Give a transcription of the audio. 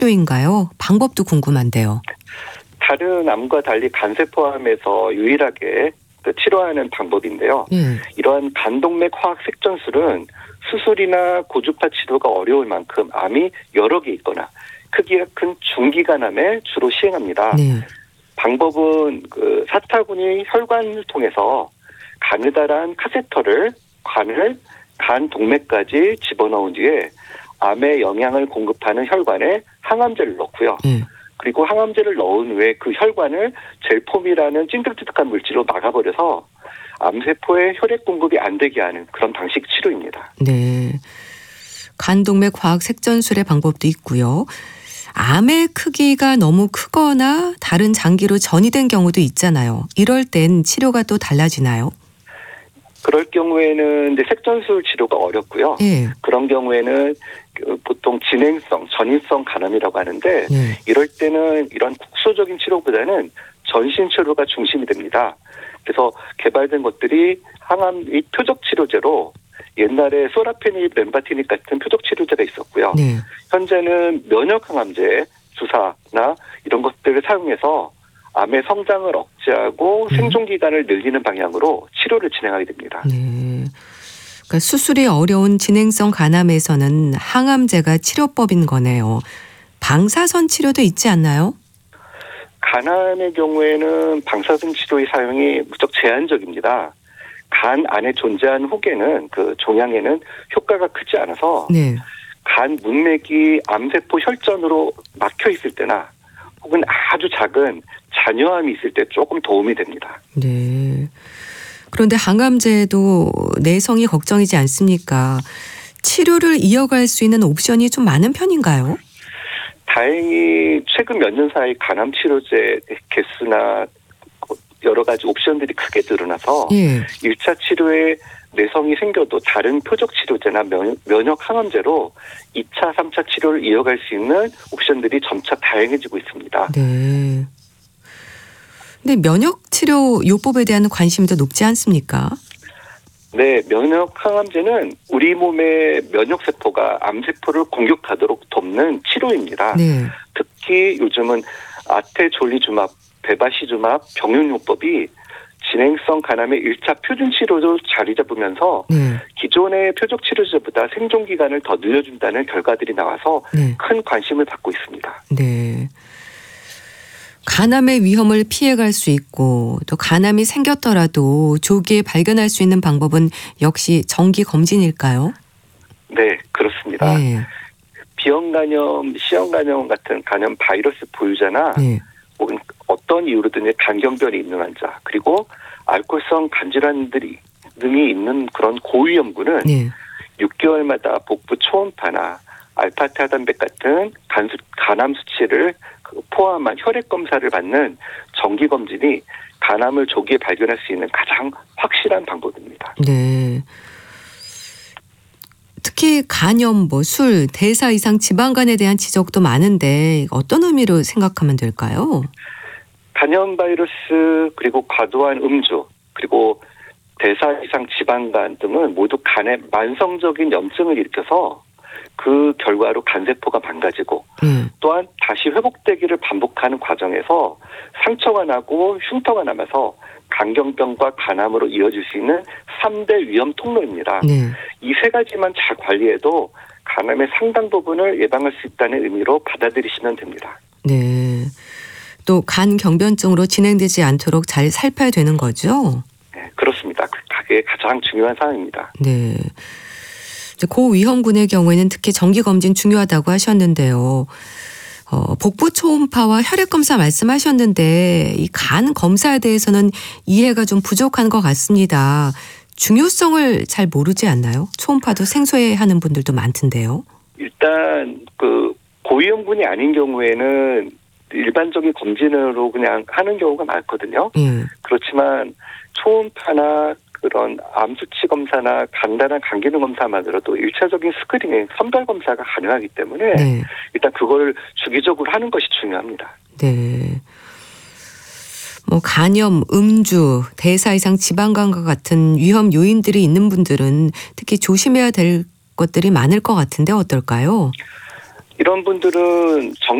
치료인가요? 방법도 궁금한데요. 다른 암과 달리 간세포암에서 유일하게 치료하는 방법인데요. 이러한 간동맥 화학 색전술은 수술이나 고주파 치료가 어려울 만큼 암이 여러 개 있거나 크기가 큰 중기간암에 주로 시행합니다. 방법은 사타구니 혈관을 통해서 가느다란 카세터를 간 동맥까지 집어넣은 뒤에 암에 영양을 공급하는 혈관에 항암제를 넣고요. 그리고 항암제를 넣은 후에 그 혈관을 젤폼이라는 찐득찐득한 물질로 막아버려서 암세포에 혈액 공급이 안 되게 하는 그런 방식 치료입니다. 네. 간동맥 화학 색전술의 방법도 있고요. 암의 크기가 너무 크거나 다른 장기로 전이된 경우도 있잖아요. 이럴 땐 치료가 또 달라지나요? 그럴 경우에는 이제 색전술 치료가 어렵고요. 그런 경우에는 보통 전인성 간암이라고 하는데 이럴 때는 이런 국소적인 치료보다는 전신 치료가 중심이 됩니다. 그래서 개발된 것들이 항암 및 표적 치료제로 옛날에 소라페닙, 램바티닙 같은 표적 치료제가 있었고요. 현재는 면역 항암제, 주사나 이런 것들을 사용해서 암의 성장을 억제하고 생존 기간을 늘리는 방향으로 치료를 진행하게 됩니다. 그러니까 수술이 어려운 진행성 간암에서는 항암제가 치료법인 거네요. 방사선 치료도 있지 않나요? 간암의 경우에는 방사선 치료의 사용이 무척 제한적입니다. 간 안에 존재하는 혹에는 그 종양에는 효과가 크지 않아서 간 문맥이 암세포 혈전으로 막혀 있을 때나 혹은 아주 작은 잔여암이 있을 때 조금 도움이 됩니다. 그런데 항암제도 내성이 걱정이지 않습니까? 치료를 이어갈 수 있는 옵션이 좀 많은 편인가요? 다행히 최근 몇 년 사이 간암 치료제 개수나 여러 가지 옵션들이 크게 늘어나서 1차 치료에 내성이 생겨도 다른 표적 치료제나 면역 항암제로 2차, 3차 치료를 이어갈 수 있는 옵션들이 점차 다양해지고 있습니다. 근데 면역 치료 요법에 대한 관심도 높지 않습니까? 네, 면역 항암제는 우리 몸의 면역 세포가 암세포를 공격하도록 돕는 치료입니다. 특히 요즘은 아테졸리주맙, 베바시주맙 병용요법이 진행성 간암의 1차 표준 치료로 자리 잡으면서 기존의 표적 치료제보다 생존 기간을 더 늘려준다는 결과들이 나와서 큰 관심을 받고 있습니다. 간암의 위험을 피해갈 수 있고 또 간암이 생겼더라도 조기에 발견할 수 있는 방법은 역시 정기 검진일까요? 네, 그렇습니다. 비형간염, C형간염 같은 간염 바이러스 보유자나 혹은 어떤 이유로든 간경변이 있는 환자 그리고 알코올성 간질환 등이 있는 그런 고위험군은 6개월마다 복부 초음파나 알파타단백 같은 간암 수치를 포함한 혈액 검사를 받는 정기 검진이 간암을 조기에 발견할 수 있는 가장 확실한 방법입니다. 특히 간염, 술, 대사 이상 지방간에 대한 지적도 많은데 어떤 의미로 생각하면 될까요? 간염 바이러스 그리고 과도한 음주 그리고 대사 이상 지방간 등은 모두 간에 만성적인 염증을 일으켜서 그 결과로 간세포가 망가지고 또한 다시 회복되기를 반복하는 과정에서 상처가 나고 흉터가 남아서 간경병과 간암으로 이어질 수 있는 3대 위험 통로입니다. 이 세 가지만 잘 관리해도 간암의 상당 부분을 예방할 수 있다는 의미로 받아들이시면 됩니다. 또 간경변증으로 진행되지 않도록 잘 살펴야 되는 거죠? 네, 그렇습니다. 그게 가장 중요한 사항입니다. 고위험군의 경우에는 특히 정기검진 중요하다고 하셨는데요. 복부 초음파와 혈액검사 말씀하셨는데 이 간 검사에 대해서는 이해가 좀 부족한 것 같습니다. 중요성을 잘 모르지 않나요? 초음파도 생소해하는 분들도 많던데요. 일단 고위험군이 아닌 경우에는 일반적인 검진으로 그냥 하는 경우가 많거든요. 그렇지만 초음파나 그런 암 수치 검사나 간단한 간 기능 검사만으로도 1차적인 스크린링, 선별 검사가 가능하기 때문에 일단 그걸 주기적으로 하는 것이 중요합니다. 간염, 음주, 대사 이상 지방간과 같은 위험 요인들이 있는 분들은 특히 조심해야 될 것들이 많을 것 같은데 어떨까요? 이런 분들은